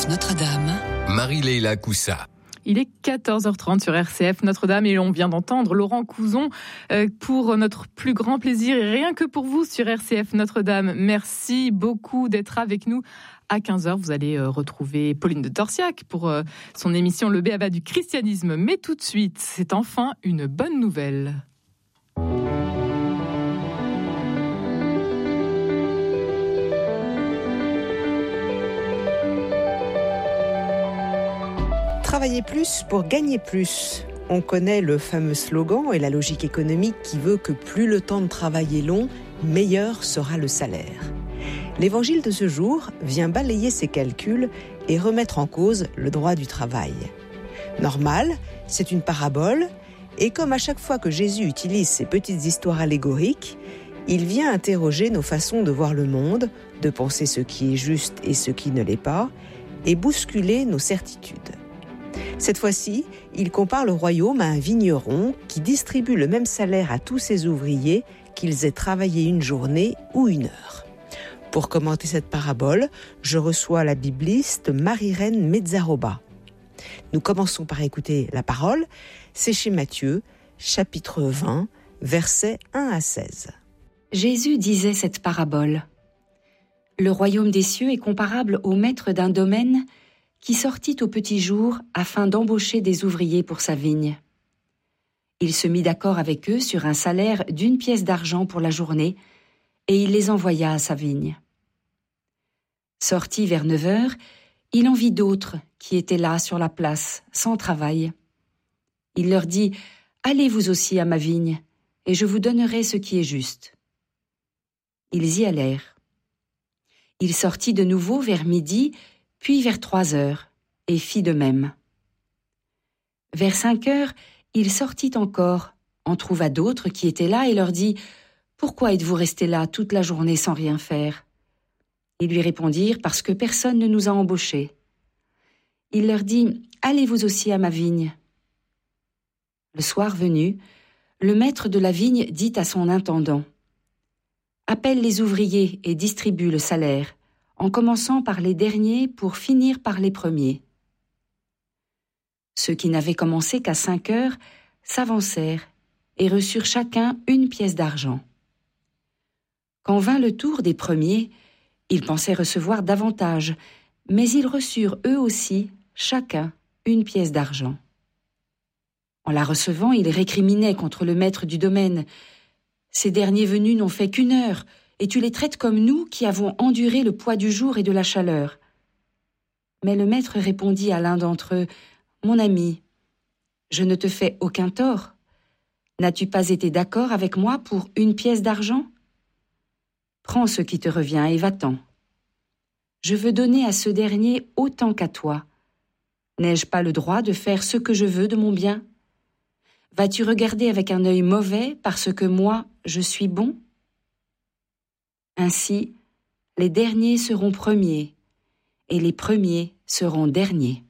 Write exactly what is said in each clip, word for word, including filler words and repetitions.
F Notre-Dame, Marie-Leila Coussa. Il est quatorze heures trente sur R C F Notre-Dame et on vient d'entendre Laurent Couzon euh, pour notre plus grand plaisir et rien que pour vous sur R C F Notre-Dame. Merci beaucoup d'être avec nous. À quinze heures, vous allez euh, retrouver Pauline de Torsiac pour euh, son émission Le B A B A du christianisme. Mais tout de suite, c'est enfin une bonne nouvelle. Travailler plus pour gagner plus. On connaît le fameux slogan et la logique économique qui veut que plus le temps de travail est long, meilleur sera le salaire. L'évangile de ce jour vient balayer ces calculs et remettre en cause le droit du travail. Normal, c'est une parabole, et comme à chaque fois que Jésus utilise ces petites histoires allégoriques, il vient interroger nos façons de voir le monde, de penser ce qui est juste et ce qui ne l'est pas, et bousculer nos certitudes. Cette fois-ci, il compare le royaume à un vigneron qui distribue le même salaire à tous ses ouvriers, qu'ils aient travaillé une journée ou une heure. Pour commenter cette parabole, je reçois la bibliste Marie-Reine Mezzaroba. Nous commençons par écouter la parole. C'est chez Matthieu, chapitre vingt, versets un à seize. Jésus disait cette parabole. Le royaume des cieux est comparable au maître d'un domaine qui sortit au petit jour afin d'embaucher des ouvriers pour sa vigne. Il se mit d'accord avec eux sur un salaire d'une pièce d'argent pour la journée, et il les envoya à sa vigne. Sorti vers neuf heures, il en vit d'autres qui étaient là sur la place, sans travail. Il leur dit « Allez vous aussi à ma vigne, et je vous donnerai ce qui est juste. » Ils y allèrent. Il sortit de nouveau vers midi, puis vers trois heures, et fit de même. Vers cinq heures, il sortit encore, en trouva d'autres qui étaient là et leur dit « Pourquoi êtes-vous restés là toute la journée sans rien faire ?» Ils lui répondirent « Parce que personne ne nous a embauchés. » Il leur dit « Allez vous aussi à ma vigne. » Le soir venu, le maître de la vigne dit à son intendant « Appelle les ouvriers et distribue le salaire, en commençant par les derniers pour finir par les premiers. » Ceux qui n'avaient commencé qu'à cinq heures s'avancèrent et reçurent chacun une pièce d'argent. Quand vint le tour des premiers, ils pensaient recevoir davantage, mais ils reçurent eux aussi, chacun, une pièce d'argent. En la recevant, ils récriminaient contre le maître du domaine. « Ces derniers venus n'ont fait qu'une heure, et tu les traites comme nous qui avons enduré le poids du jour et de la chaleur. » Mais le maître répondit à l'un d'entre eux, « Mon ami, je ne te fais aucun tort. N'as-tu pas été d'accord avec moi pour une pièce d'argent ? Prends ce qui te revient et va-t'en. Je veux donner à ce dernier autant qu'à toi. N'ai-je pas le droit de faire ce que je veux de mon bien ? Vas-tu regarder avec un œil mauvais parce que moi, je suis bon ? Ainsi, les derniers seront premiers, et les premiers seront derniers.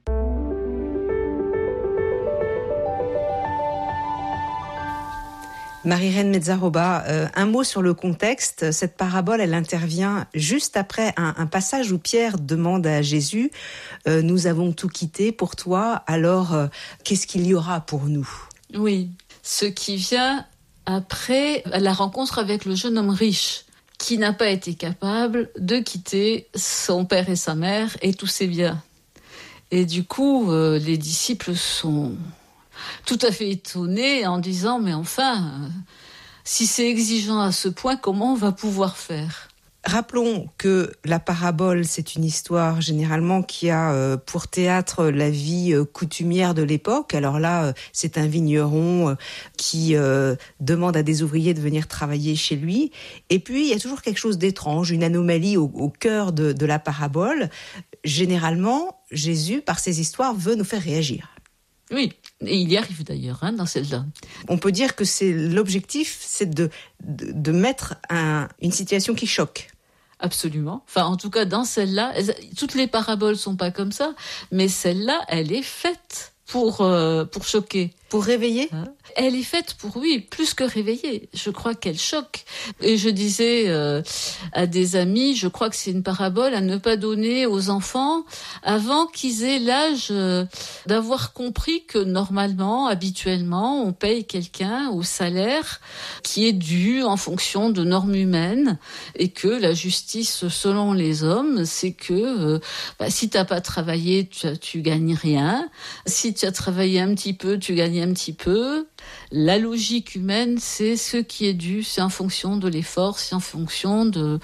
Marie-Reine Mezzaroba, euh, un mot sur le contexte. Cette parabole, elle intervient juste après un, un passage où Pierre demande à Jésus euh, « Nous avons tout quitté pour toi, alors euh, qu'est-ce qu'il y aura pour nous ?» Oui, ce qui vient après la rencontre avec le jeune homme riche, qui n'a pas été capable de quitter son père et sa mère et tous ses biens. Et du coup, euh, les disciples sont tout à fait étonnés en disant « Mais enfin, euh, si c'est exigeant à ce point, comment on va pouvoir faire ?» Rappelons que la parabole, c'est une histoire généralement qui a euh, pour théâtre la vie euh, coutumière de l'époque. Alors là, euh, c'est un vigneron euh, qui euh, demande à des ouvriers de venir travailler chez lui. Et puis, il y a toujours quelque chose d'étrange, une anomalie au, au cœur de, de la parabole. Généralement, Jésus, par ses histoires, veut nous faire réagir. Oui, et il y arrive d'ailleurs hein, dans celle-là. On peut dire que c'est l'objectif, c'est de, de, de mettre un, une situation qui choque. Absolument. Enfin, en tout cas, dans celle-là, toutes les paraboles sont pas comme ça, mais celle-là, elle est faite pour, euh, pour choquer. Pour réveiller ? Elle est faite pour, oui, plus que réveiller. Je crois qu'elle choque. Et je disais euh, à des amis, je crois que c'est une parabole à ne pas donner aux enfants avant qu'ils aient l'âge euh, d'avoir compris que normalement, habituellement, on paye quelqu'un au salaire qui est dû en fonction de normes humaines et que la justice selon les hommes, c'est que euh, bah, si t'as pas travaillé, tu, tu gagnes rien. Si tu as travaillé un petit peu, tu gagnes un petit peu. La logique humaine, c'est ce qui est dû, c'est en fonction de l'effort, c'est en fonction de,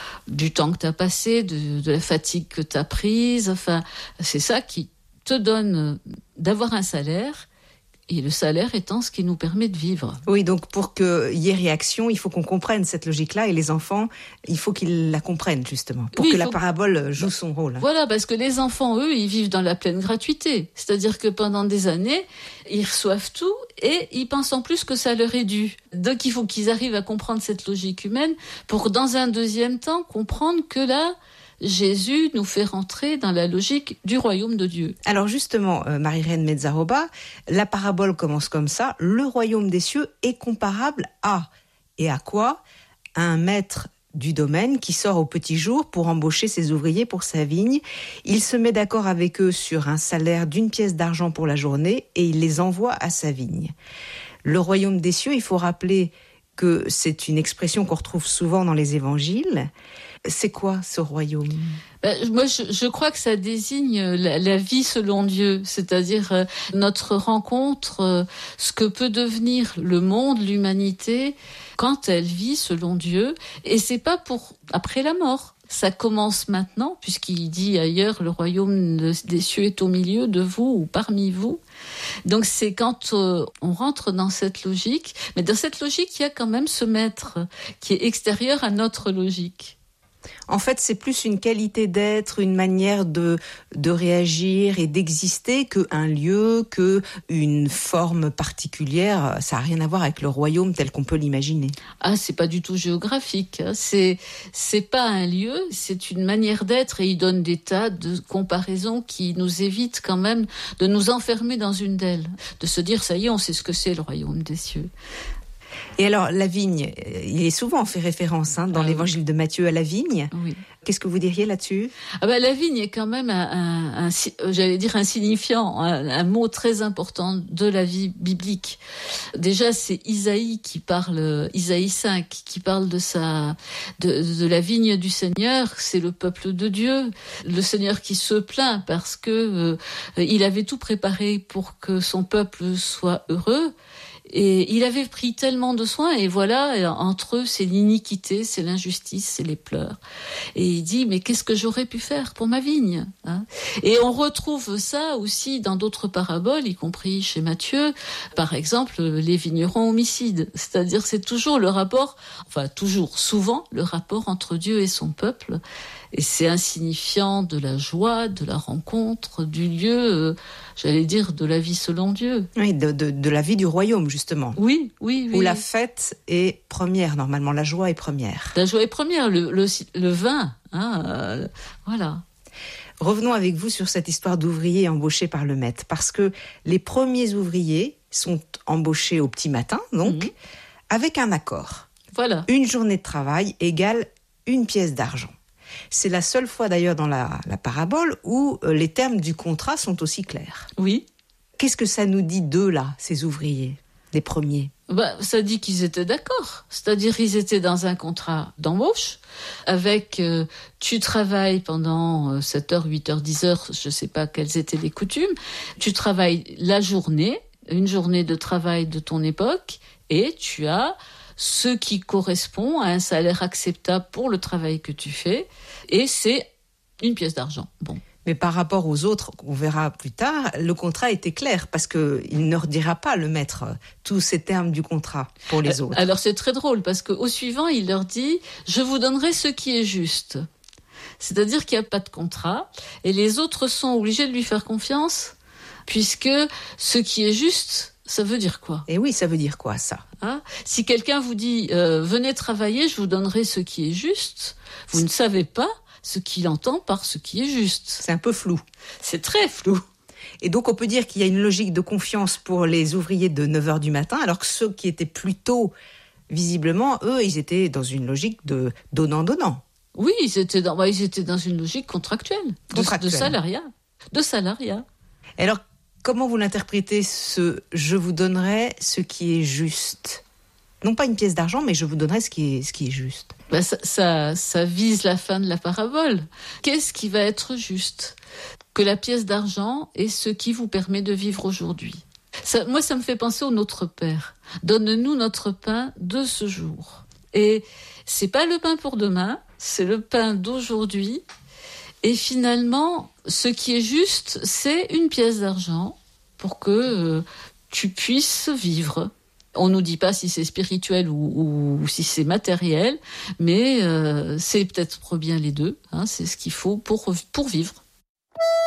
du temps que tu as passé, de, de la fatigue que tu as prise. Enfin, c'est ça qui te donne d'avoir un salaire. Et le salaire étant ce qui nous permet de vivre. Oui, donc pour qu'il y ait réaction, il faut qu'on comprenne cette logique-là. Et les enfants, il faut qu'ils la comprennent, justement, pour oui, que faut... la parabole joue son rôle. Voilà, parce que les enfants, eux, ils vivent dans la pleine gratuité. C'est-à-dire que pendant des années, ils reçoivent tout et ils pensent en plus que ça leur est dû. Donc il faut qu'ils arrivent à comprendre cette logique humaine pour, dans un deuxième temps, comprendre que là, Jésus nous fait rentrer dans la logique du royaume de Dieu. Alors justement, euh, Marie-Reine Mezzaroba, la parabole commence comme ça. Le royaume des cieux est comparable à... Et à quoi ? À un maître du domaine qui sort au petit jour pour embaucher ses ouvriers pour sa vigne. Il se met d'accord avec eux sur un salaire d'une pièce d'argent pour la journée et il les envoie à sa vigne. Le royaume des cieux, il faut rappeler que c'est une expression qu'on retrouve souvent dans les évangiles. C'est quoi ce royaume ? Ben, moi, je, je crois que ça désigne la, la vie selon Dieu, c'est-à-dire euh, notre rencontre, euh, ce que peut devenir le monde, l'humanité, quand elle vit selon Dieu. Et c'est pas pour après la mort. Ça commence maintenant, puisqu'il dit ailleurs, le royaume des cieux est au milieu de vous ou parmi vous. Donc c'est quand euh, on rentre dans cette logique, mais dans cette logique, il y a quand même ce maître qui est extérieur à notre logique. En fait, c'est plus une qualité d'être, une manière de, de réagir et d'exister qu'un lieu, qu'une forme particulière. Ça n'a rien à voir avec le royaume tel qu'on peut l'imaginer. Ah, c'est pas du tout géographique. C'est, c'est pas un lieu, c'est une manière d'être et il donne des tas de comparaisons qui nous évitent quand même de nous enfermer dans une d'elles. De se dire, ça y est, on sait ce que c'est le royaume des cieux. Et alors, la vigne, il est souvent fait référence hein, dans ah, l'évangile oui. de Matthieu à la vigne. Oui. Qu'est-ce que vous diriez là-dessus ? Ah ben, la vigne est quand même, un, un, un, j'allais dire, insignifiant, un, un mot très important de la vie biblique. Déjà, c'est Isaïe qui parle, Isaïe cinq, qui parle de, sa, de, de la vigne du Seigneur. C'est le peuple de Dieu. Le Seigneur qui se plaint parce que euh, il avait tout préparé pour que son peuple soit heureux. Et il avait pris tellement de soins, et voilà, entre eux, c'est l'iniquité, c'est l'injustice, c'est les pleurs. Et il dit, mais qu'est-ce que j'aurais pu faire pour ma vigne, hein ? Et on retrouve ça aussi dans d'autres paraboles, y compris chez Matthieu. Par exemple, les vignerons homicides. C'est-à-dire, c'est toujours le rapport, enfin toujours, souvent, le rapport entre Dieu et son peuple. Et c'est insignifiant de la joie, de la rencontre, du lieu, euh, j'allais dire, de la vie selon Dieu. Oui, de, de, de la vie du royaume, justement. Oui, oui, oui. Où la fête est première, normalement, la joie est première. La joie est première, le, le, le vin, hein, euh, voilà. Revenons avec vous sur cette histoire d'ouvriers embauchés par le maître, parce que les premiers ouvriers sont embauchés au petit matin, donc, mmh. avec un accord. Voilà. Une journée de travail égale une pièce d'argent. C'est la seule fois d'ailleurs dans la, la parabole où euh, les termes du contrat sont aussi clairs. Oui. Qu'est-ce que ça nous dit d'eux, là, ces ouvriers, les premiers ? Bah, ça dit qu'ils étaient d'accord. C'est-à-dire qu'ils étaient dans un contrat d'embauche avec euh, tu travailles pendant euh, sept heures, huit heures, dix heures, je ne sais pas quelles étaient les coutumes. Tu travailles la journée, une journée de travail de ton époque, et tu as ce qui correspond à un salaire acceptable pour le travail que tu fais, et c'est une pièce d'argent. Bon. Mais par rapport aux autres, on verra plus tard, le contrat était clair, parce qu'il ne redira pas, le maître, tous ces termes du contrat pour les autres. Alors c'est très drôle, parce qu'au suivant, il leur dit « Je vous donnerai ce qui est juste ». C'est-à-dire qu'il n'y a pas de contrat, et les autres sont obligés de lui faire confiance, puisque ce qui est juste... Ça veut dire quoi ? Et oui, ça veut dire quoi, ça ? Hein ? Si quelqu'un vous dit euh, « Venez travailler, je vous donnerai ce qui est juste », vous ne savez pas ce qu'il entend par ce qui est juste. C'est un peu flou. C'est très flou. Et donc on peut dire qu'il y a une logique de confiance pour les ouvriers de neuf heures du matin, alors que ceux qui étaient plus tôt, visiblement, eux, ils étaient dans une logique de donnant-donnant. Oui, ils étaient dans, bah, ils étaient dans une logique contractuelle, contractuelle. De, de salariat. De salariat. Et alors, comment vous l'interprétez, ce « je vous donnerai ce qui est juste » ? Non pas une pièce d'argent, mais je vous donnerai ce qui est, ce qui est juste. Ben ça, ça, ça vise la fin de la parabole. Qu'est-ce qui va être juste ? Que la pièce d'argent est ce qui vous permet de vivre aujourd'hui. Ça, moi, ça me fait penser au Notre Père. Donne-nous notre pain de ce jour. Et c'est pas le pain pour demain, c'est le pain d'aujourd'hui. Et finalement, ce qui est juste, c'est une pièce d'argent pour que euh, tu puisses vivre. On ne nous dit pas si c'est spirituel ou, ou, ou si c'est matériel, mais euh, c'est peut-être bien les deux. Hein, c'est ce qu'il faut pour, pour vivre.